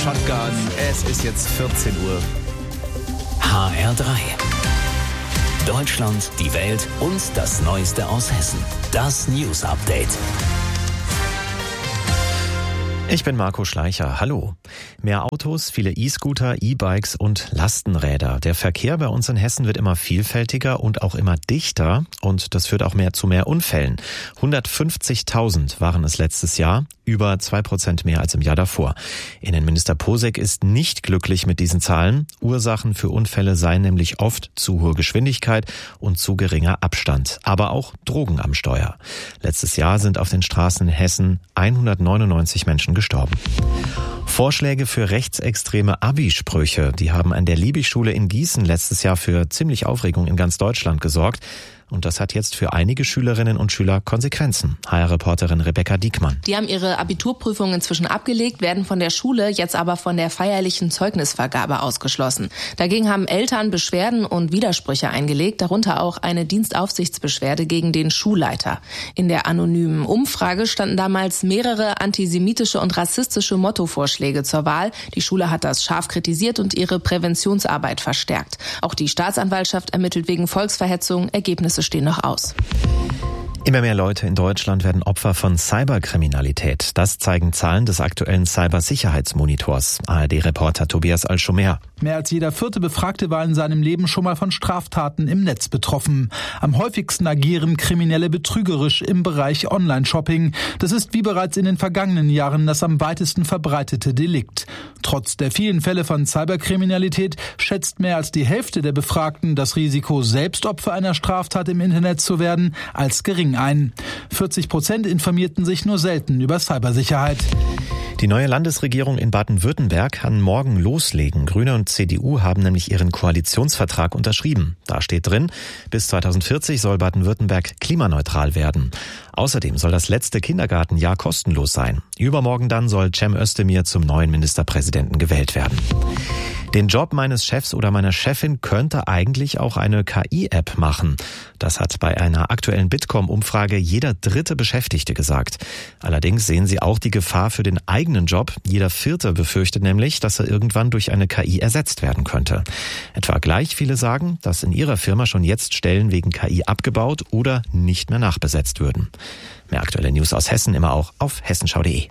Shotgun. Es ist jetzt 14 Uhr. HR3. Deutschland, die Welt und das Neueste aus Hessen. Das News Update. Ich bin Marco Schleicher. Hallo. Mehr Autos, viele E-Scooter, E-Bikes und Lastenräder. Der Verkehr bei uns in Hessen wird immer vielfältiger und auch immer dichter. Und das führt auch zu mehr Unfällen. 150.000 waren es letztes Jahr. Über 2% mehr als im Jahr davor. Innenminister Posek ist nicht glücklich mit diesen Zahlen. Ursachen für Unfälle seien nämlich oft zu hohe Geschwindigkeit und zu geringer Abstand. Aber auch Drogen am Steuer. Letztes Jahr sind auf den Straßen in Hessen 199 Menschen gestorben. Vorschläge für rechtsextreme Abi-Sprüche, die haben an der Liebig-Schule in Gießen letztes Jahr für ziemlich Aufregung in ganz Deutschland gesorgt. Und das hat jetzt für einige Schülerinnen und Schüler Konsequenzen. HR-Reporterin Rebecca Diekmann. Die haben ihre Abiturprüfungen inzwischen abgelegt, werden von der Schule jetzt aber von der feierlichen Zeugnisvergabe ausgeschlossen. Dagegen haben Eltern Beschwerden und Widersprüche eingelegt, darunter auch eine Dienstaufsichtsbeschwerde gegen den Schulleiter. In der anonymen Umfrage standen damals mehrere antisemitische und rassistische Mottovorschläge zur Wahl. Die Schule hat das scharf kritisiert und ihre Präventionsarbeit verstärkt. Auch die Staatsanwaltschaft ermittelt wegen Volksverhetzung. Ergebnisse stehen noch aus. Immer mehr Leute in Deutschland werden Opfer von Cyberkriminalität. Das zeigen Zahlen des aktuellen Cybersicherheitsmonitors. ARD-Reporter Tobias Al-Schomer. Mehr als jeder vierte Befragte war in seinem Leben schon mal von Straftaten im Netz betroffen. Am häufigsten agieren Kriminelle betrügerisch im Bereich Online-Shopping. Das ist wie bereits in den vergangenen Jahren das am weitesten verbreitete Delikt. Trotz der vielen Fälle von Cyberkriminalität schätzt mehr als die Hälfte der Befragten das Risiko, selbst Opfer einer Straftat im Internet zu werden, als gering ein. 40% informierten sich nur selten über Cybersicherheit. Die neue Landesregierung in Baden-Württemberg kann morgen loslegen. Grüne und CDU haben nämlich ihren Koalitionsvertrag unterschrieben. Da steht drin, bis 2040 soll Baden-Württemberg klimaneutral werden. Außerdem soll das letzte Kindergartenjahr kostenlos sein. Übermorgen dann soll Cem Özdemir zum neuen Ministerpräsidenten gewählt werden. Den Job meines Chefs oder meiner Chefin könnte eigentlich auch eine KI-App machen. Das hat bei einer aktuellen Bitkom-Umfrage jeder dritte Beschäftigte gesagt. Allerdings sehen sie auch die Gefahr für den eigenen Job. Jeder vierte befürchtet nämlich, dass er irgendwann durch eine KI ersetzt werden könnte. Etwa gleich viele sagen, dass in ihrer Firma schon jetzt Stellen wegen KI abgebaut oder nicht mehr nachbesetzt würden. Mehr aktuelle News aus Hessen immer auch auf hessenschau.de.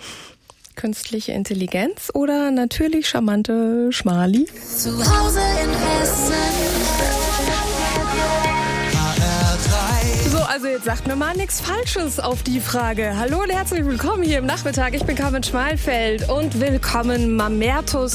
Künstliche Intelligenz oder natürlich charmante Schmali? Zu Hause in Hessen. So, also jetzt sagt mir mal nichts Falsches auf die Frage. Hallo und herzlich willkommen hier im Nachmittag. Ich bin Carmen Schmalfeld und willkommen Mamertus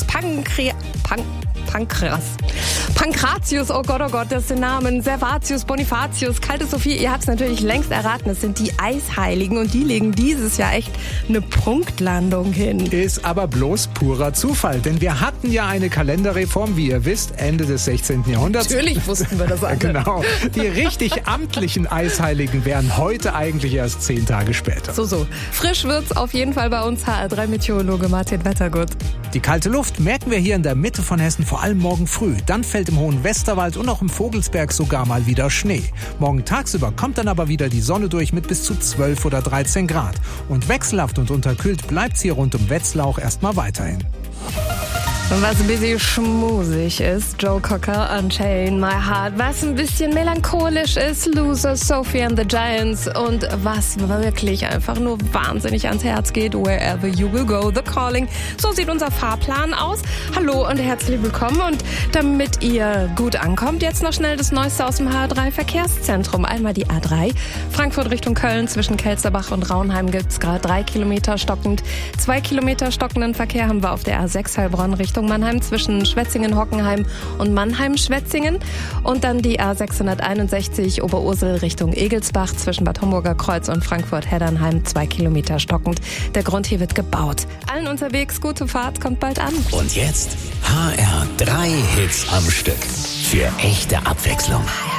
Pankratius, oh Gott, das sind Namen, Servatius, Bonifatius, Kalte Sophie, ihr habt es natürlich längst erraten, es sind die Eisheiligen und die legen dieses Jahr echt eine Punktlandung hin. Ist aber bloß purer Zufall, denn wir hatten ja eine Kalenderreform, wie ihr wisst, Ende des 16. Jahrhunderts. Natürlich wussten wir das alle. Genau, die richtig amtlichen Eisheiligen wären heute eigentlich erst 10 Tage später. So. Frisch wird's auf jeden Fall bei uns, HR3-Meteorologe Martin Wettergut. Die kalte Luft merken wir hier in der Mitte von Hessen vor allem morgen früh. Dann fällt im hohen Westerwald und auch im Vogelsberg sogar mal wieder Schnee. Morgen tagsüber kommt dann aber wieder die Sonne durch mit bis zu 12 oder 13 Grad. Und wechselhaft und unterkühlt bleibt's hier rund um Wetzlar auch erstmal weiterhin. Und was ein bisschen schmusig ist, Joe Cocker, Unchain My Heart. Was ein bisschen melancholisch ist, Loser, Sophie and the Giants. Und was wirklich einfach nur wahnsinnig ans Herz geht, Wherever You Will Go, The Calling. So sieht unser Fahrplan aus. Hallo und herzlich willkommen. Und damit ihr gut ankommt, jetzt noch schnell das Neueste aus dem HR3 Verkehrszentrum. Einmal die A3, Frankfurt Richtung Köln. Zwischen Kelsterbach und Raunheim gibt's gerade 3 Kilometer stockend. 2 Kilometer stockenden Verkehr haben wir auf der A6 Heilbronn Richtung Mannheim zwischen Schwetzingen-Hockenheim und Mannheim-Schwetzingen. Und dann die A661 Oberursel Richtung Egelsbach zwischen Bad Homburger Kreuz und Frankfurt-Heddernheim 2 Kilometer stockend. Der Grund hier wird gebaut. Allen unterwegs, gute Fahrt, kommt bald an. Und jetzt HR3 Hits am Stück. Für echte Abwechslung.